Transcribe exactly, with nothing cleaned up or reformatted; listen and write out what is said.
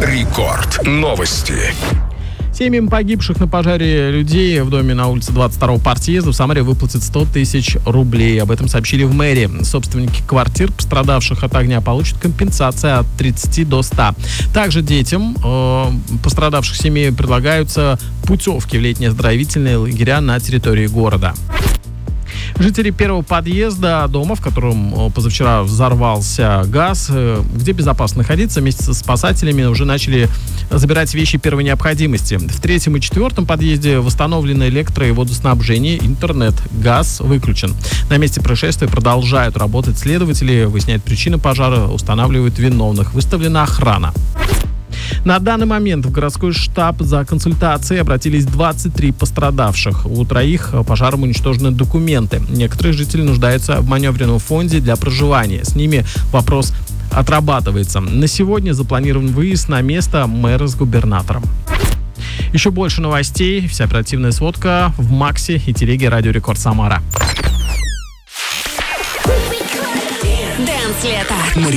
Рекорд. Новости. Семьям погибших на пожаре людей в доме на улице двадцать второго партсъезда в Самаре выплатят сто тысяч рублей. Об этом сообщили в мэрии. Собственники квартир, пострадавших от огня, получат компенсацию от тридцати до ста. Также детям э, пострадавших семей предлагаются путевки в летние оздоровительные лагеря на территории города. Жители первого подъезда дома, в котором позавчера взорвался газ, где безопасно находиться, вместе со спасателями уже начали забирать вещи первой необходимости. В третьем и четвертом подъезде восстановлено электро- и водоснабжение, интернет, газ выключен. На месте происшествия продолжают работать следователи, выясняют причины пожара, устанавливают виновных. Выставлена охрана. На данный момент в городской штаб за консультацией обратились двадцать три пострадавших. У троих пожаром уничтожены документы. Некоторые жители нуждаются в маневренном фонде для проживания. С ними вопрос отрабатывается. На сегодня запланирован выезд на место мэра с губернатором. Еще больше новостей. Вся оперативная сводка в Максе и телеге Радио Рекорд Самара. Дэнс лето.